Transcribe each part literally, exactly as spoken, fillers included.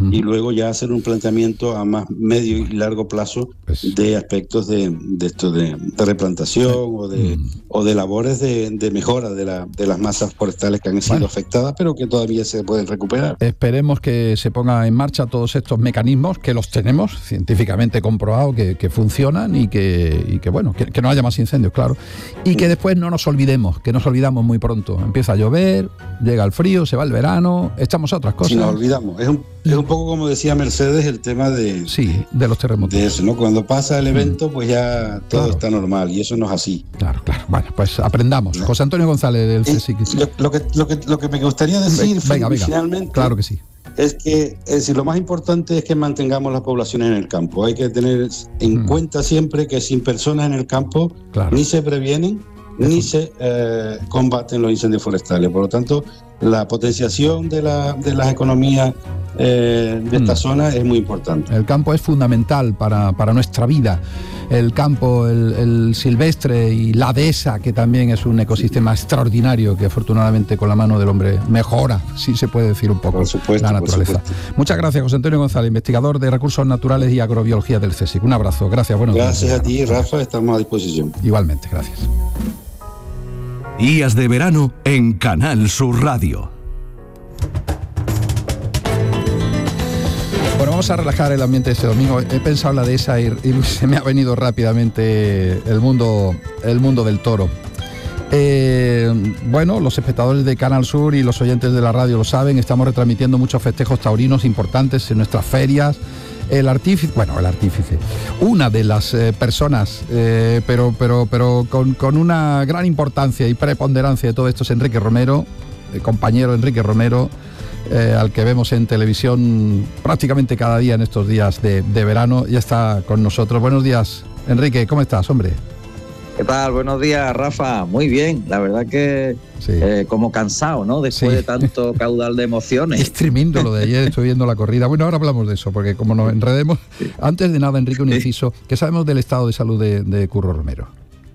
uh-huh. y luego ya hacer un planteamiento a más medio y largo plazo pues, de aspectos de, de esto de, de replantación uh-huh. o de uh-huh. o de labores de, de mejora de, la, de las masas forestales que han sido bueno. afectadas, pero que todavía se pueden recuperar. Esperemos que se pongan en marcha todos estos mecanismos, que los tenemos científicamente comprobado que, que funcionan y que, y que bueno, que, que no haya más incendios, claro. Y que después no nos olvidemos, que nos olvidamos muy pronto. Empieza a llover, llega el frío, se va el verano, echamos a otras cosas. Si nos olvidamos. Es un, es un poco como decía Mercedes, el tema de... Sí, de los terremotos. De eso, ¿no? Cuando pasa el evento, pues ya todo claro. está normal, y eso no es así. Claro, claro. Bueno, pues aprendamos. ¿No? José Antonio González del C S I C. Lo, lo, que, lo, que, lo que me gustaría decir venga, venga. finalmente... Claro que sí. Es que es decir, lo más importante es que mantengamos las poblaciones en el campo. Hay que tener en mm. cuenta siempre que sin personas en el campo claro. ni se previenen Eso. ni se eh, combaten los incendios forestales. Por lo tanto, la potenciación de, la, de las economías eh, de esta mm. zona es muy importante. El campo es fundamental para, para nuestra vida. El campo, el, el silvestre y la dehesa, que también es un ecosistema extraordinario que afortunadamente con la mano del hombre mejora, si se puede decir un poco, por supuesto, la naturaleza. Muchas gracias, José Antonio González, investigador de Recursos Naturales y Agrobiología del C S I C. Un abrazo, gracias. Buenos días. Gracias a ti, Rafa, estamos a disposición. Igualmente, gracias. Días de verano en Canal Sur Radio. Bueno, vamos a relajar el ambiente este domingo. He pensado en la dehesa y, y se me ha venido rápidamente el mundo, el mundo del toro. Eh, bueno, los espectadores de Canal Sur y los oyentes de la radio lo saben, estamos retransmitiendo muchos festejos taurinos importantes en nuestras ferias. El artífice, bueno, el artífice, una de las eh, personas, eh, pero, pero, pero con, con una gran importancia y preponderancia de todo esto es Enrique Romero, el compañero Enrique Romero, Eh, al que vemos en televisión prácticamente cada día en estos días de, de verano, ya está con nosotros. Buenos días, Enrique, ¿cómo estás, hombre? ¿Qué tal? Buenos días, Rafa. Muy bien, la verdad que sí. eh, como cansado, ¿no? Después sí. de tanto caudal de emociones. Es tremendo lo de ayer, estoy viendo la corrida. Bueno, ahora hablamos de eso, porque como nos enredemos... Sí. Antes de nada, Enrique, un inciso. ¿Qué sabemos del estado de salud de, de Curro Romero?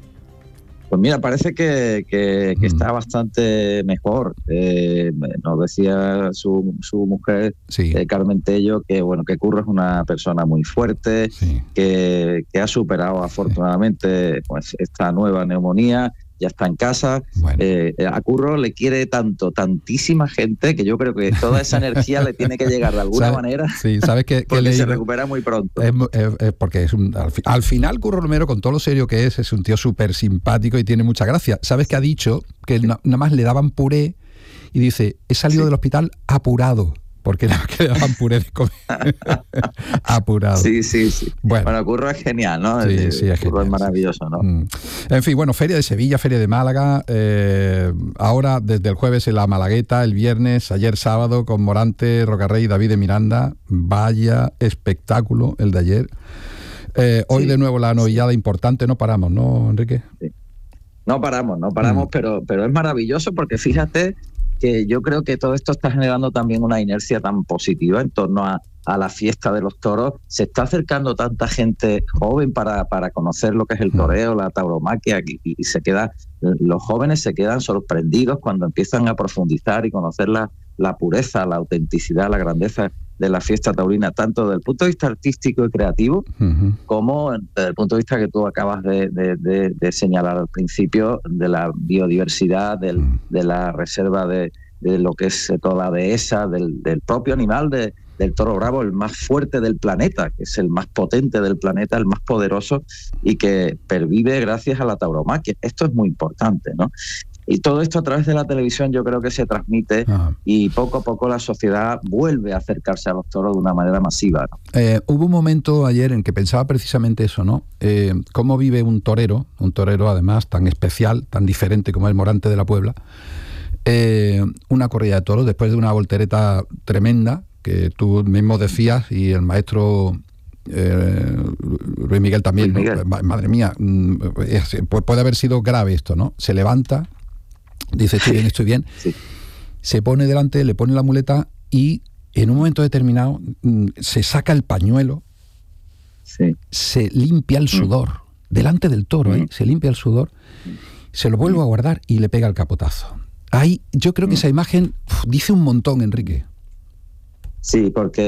Pues mira, parece que, que, que está bastante mejor. Eh, nos decía su, su mujer, sí. eh, Carmen Tello, que bueno, que Curro es una persona muy fuerte, sí. que, que ha superado afortunadamente sí. pues esta nueva neumonía, ya está en casa. Bueno. Eh, a Curro le quiere tanto, tantísima gente, que yo creo que toda esa energía le tiene que llegar de alguna ¿Sabes? manera. Sí, sabes que, porque que se recupera muy pronto. Es, es, es porque es un, al, al final Curro Romero, con todo lo serio que es, es un tío súper simpático y tiene mucha gracia. ¿Sabes que ha dicho que sí. na, nada más le daban puré y dice, he salido sí. del hospital apurado? Porque nada más que le daban puré de comer. Apurado. Sí, sí, sí. Bueno, bueno, Curro es genial, ¿no? Sí, sí, es Curro genial, es maravilloso, sí. ¿no? Mm. En fin, bueno, Feria de Sevilla, Feria de Málaga, eh, ahora desde el jueves en la Malagueta, el viernes, ayer sábado con Morante, Rocarrey y David de Miranda. Vaya espectáculo el de ayer. Eh, hoy sí. de nuevo la novillada importante, no paramos, ¿no, Enrique? Sí. No paramos, no paramos, mm. pero, pero es maravilloso porque fíjate que yo creo que todo esto está generando también una inercia tan positiva en torno a, a la fiesta de los toros. Se está acercando tanta gente joven para, para conocer lo que es el toreo, la tauromaquia, y, y se queda, los jóvenes se quedan sorprendidos cuando empiezan a profundizar y conocer la, la pureza, la autenticidad, la grandeza de la fiesta taurina, tanto desde el punto de vista artístico y creativo, uh-huh. como desde el punto de vista que tú acabas de, de, de, de señalar al principio, de la biodiversidad, del, uh-huh. de la reserva de, de lo que es toda la dehesa, del, del propio animal, de, del toro bravo, el más fuerte del planeta, que es el más potente del planeta, el más poderoso, y que pervive gracias a la tauromaquia. Esto es muy importante, ¿no? Y todo esto a través de la televisión yo creo que se transmite. Ajá. Y poco a poco la sociedad vuelve a acercarse a los toros de una manera masiva, ¿no? Eh, hubo un momento ayer en que pensaba precisamente eso, ¿no? Eh, cómo vive un torero, un torero además tan especial, tan diferente como el Morante de la Puebla, eh, una corrida de toros después de una voltereta tremenda que tú mismo decías y el maestro... Eh, Luis Miguel también, Luis Miguel. ¿no? Madre mía, es, puede haber sido grave esto, ¿no? Se levanta, dice estoy bien, estoy bien, sí. Se pone delante, le pone la muleta y en un momento determinado se saca el pañuelo, sí. se limpia el sudor, mm. delante del toro, ¿eh? Se limpia el sudor, se lo vuelve mm. a guardar y le pega el capotazo. Ahí yo creo que esa imagen uf, dice un montón, Enrique. Sí, porque